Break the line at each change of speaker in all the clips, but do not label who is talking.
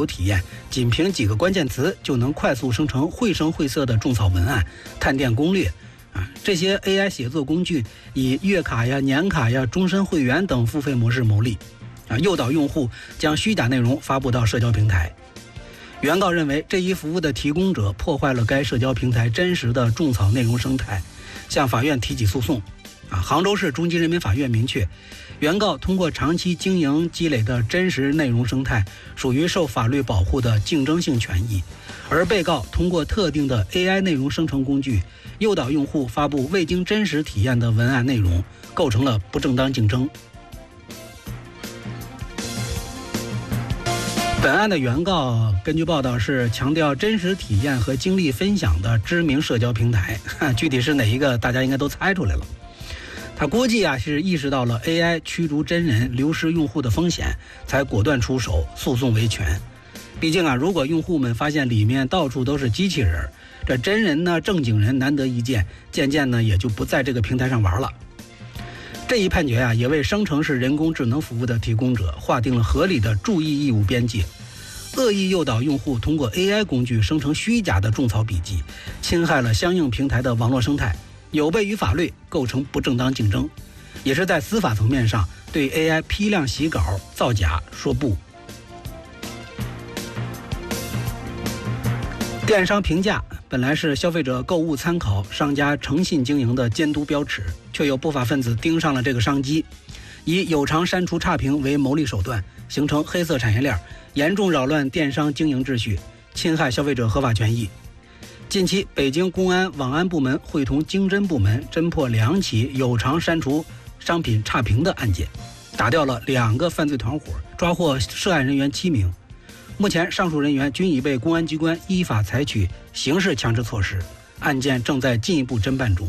流体验，仅凭几个关键词就能快速生成绘声绘色的种草文案、探店攻略。这些 AI 写作工具以月卡呀、年卡呀、终身会员等付费模式牟利，诱导用户将虚假内容发布到社交平台。原告认为，这一服务的提供者破坏了该社交平台真实的种草内容生态，向法院提起诉讼。杭州市中级人民法院明确，原告通过长期经营积累的真实内容生态属于受法律保护的竞争性权益，而被告通过特定的 AI 内容生成工具诱导用户发布未经真实体验的文案内容，构成了不正当竞争。本案的原告根据报道是强调真实体验和经历分享的知名社交平台，具体是哪一个大家应该都猜出来了。他估计是意识到了 AI 驱逐真人、流失用户的风险，才果断出手诉讼维权。毕竟如果用户们发现里面到处都是机器人，这真人呢、正经人难得一见，渐渐呢也就不在这个平台上玩了。这一判决也为生成式人工智能服务的提供者划定了合理的注意义务边界。恶意诱导用户通过 AI 工具生成虚假的种草笔记，侵害了相应平台的网络生态，有悖于法律，构成不正当竞争，也是在司法层面上对 AI 批量洗稿、造假说不。电商评价本来是消费者购物参考、商家诚信经营的监督标尺，却有不法分子盯上了这个商机，以有偿删除差评为牟利手段，形成黑色产业链，严重扰乱电商经营秩序，侵害消费者合法权益。近期，北京公安网安部门会同经侦部门侦破2起有偿删除商品差评的案件，打掉了2个犯罪团伙，抓获涉案人员7名。目前，上述人员均已被公安机关依法采取刑事强制措施，案件正在进一步侦办中。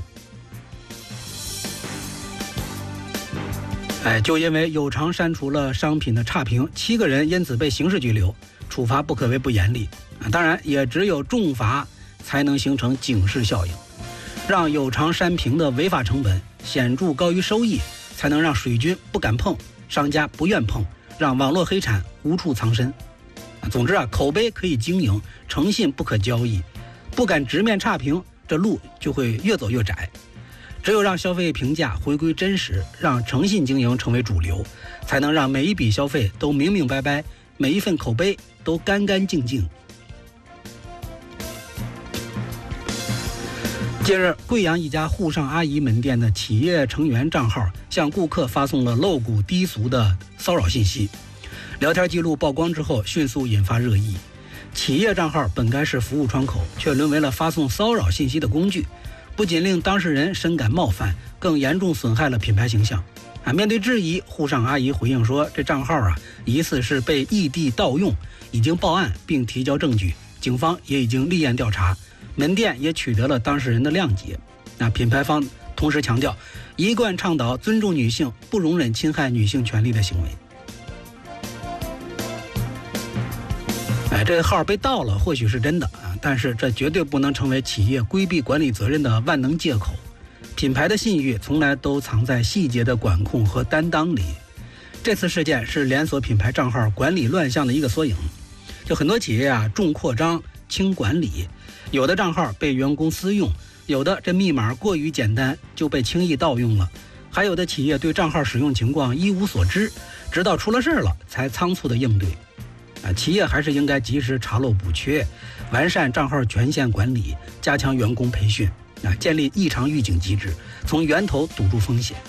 就因为有偿删除了商品的差评，7个人因此被刑事拘留，处罚不可谓不严厉。当然，也只有重罚才能形成警示效应，让有偿删评的违法成本显著高于收益，才能让水军不敢碰，商家不愿碰，让网络黑产无处藏身。总之口碑可以经营，诚信不可交易，不敢直面差评，这路就会越走越窄。只有让消费评价回归真实，让诚信经营成为主流，才能让每一笔消费都明明白白，每一份口碑都干干净净。近日，贵阳一家沪上阿姨门店的企业成员账号向顾客发送了露骨低俗的骚扰信息，聊天记录曝光之后迅速引发热议。企业账号本该是服务窗口，却沦为了发送骚扰信息的工具，不仅令当事人深感冒犯，更严重损害了品牌形象。面对质疑，沪上阿姨回应说，这账号疑似是被异地盗用，已经报案并提交证据，警方也已经立案调查，门店也取得了当事人的谅解。品牌方同时强调，一贯倡导尊重女性，不容忍侵害女性权利的行为。这个号被盗了或许是真的但是这绝对不能成为企业规避管理责任的万能借口。品牌的信誉从来都藏在细节的管控和担当里。这次事件是连锁品牌账号管理乱象的一个缩影。就很多企业重扩张轻管理，有的账号被员工私用，有的这密码过于简单就被轻易盗用了，还有的企业对账号使用情况一无所知，直到出了事了才仓促的应对。企业还是应该及时查漏补缺，完善账号权限管理，加强员工培训，建立异常预警机制，从源头堵住风险。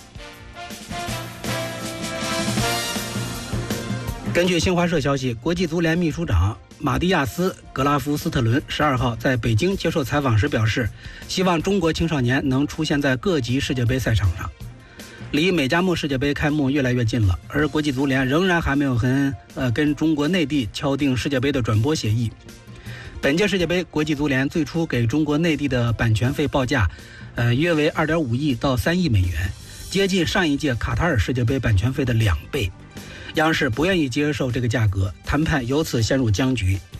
根据新华社消息，国际足联秘书长马蒂亚斯·格拉夫斯特伦12号在北京接受采访时表示，希望中国青少年能出现在各级世界杯赛场上。离美加墨世界杯开幕越来越近了，而国际足联仍然还没有跟中国内地敲定世界杯的转播协议。本届世界杯，国际足联最初给中国内地的版权费报价，约为2.5亿到3亿美元，接近上一届卡塔尔世界杯版权费的2倍。央视不愿意接受这个价格，谈判由此陷入僵局，